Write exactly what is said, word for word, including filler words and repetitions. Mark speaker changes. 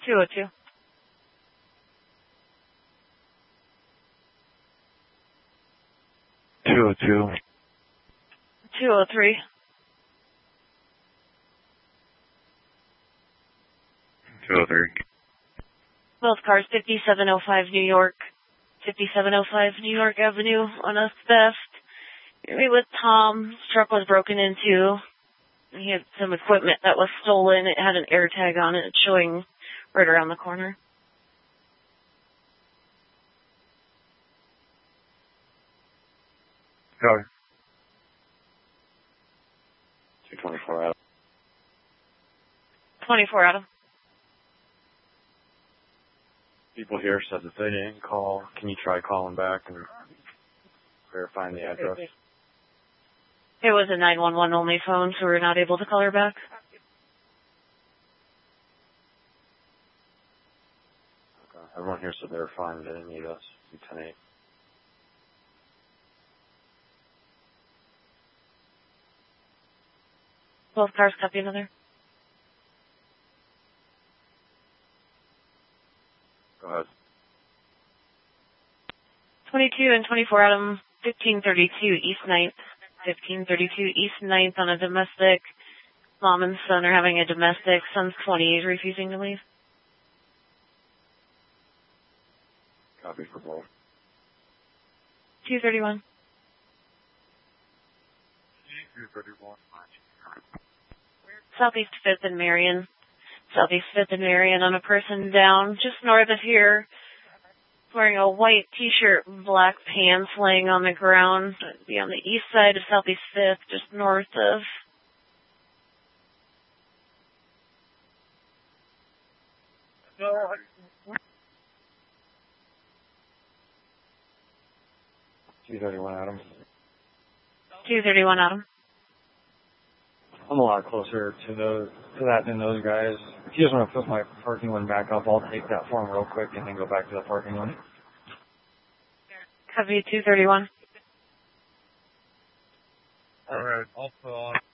Speaker 1: two oh two.
Speaker 2: two oh two.
Speaker 1: two oh three.
Speaker 2: two oh three.
Speaker 1: Both cars, fifty-seven oh five New York. fifty-seven oh five New York Avenue on a theft. You're with Tom. His truck was broken into. He had some equipment that was stolen. It had an air tag on it. It's showing right around the corner.
Speaker 2: Copy.
Speaker 3: two twenty-four Adam.
Speaker 1: twenty-four Adam.
Speaker 3: People here said that they didn't call. Can you try calling back and verifying the address?
Speaker 1: It was a nine one one only phone, so we're not able to call her back.
Speaker 3: Okay. Everyone here said they were fine. They didn't need us. ten eight.
Speaker 1: Both cars copy another.
Speaker 3: Go ahead.
Speaker 1: twenty-two and twenty-four Adam, fifteen thirty-two East ninth. fifteen thirty-two East ninth on a domestic. Mom and son are having a domestic. Son's twenty. He's refusing to leave.
Speaker 3: Copy for both.
Speaker 1: two thirty-one.
Speaker 3: two thirty-one.
Speaker 1: Southeast fifth and Marion. Southeast fifth and Marion on a person down just north of here. Wearing a white t-shirt and black pants laying on the ground. It'd be on the east side of Southeast fifth, just north of.
Speaker 3: two thirty-one Adam.
Speaker 1: two thirty-one Adam.
Speaker 4: I'm a lot closer to those to that than those guys. If you just want to put my parking one back up, I'll take that form real quick and then go back to the parking one.
Speaker 1: Copy two thirty-one.
Speaker 2: All right. Also on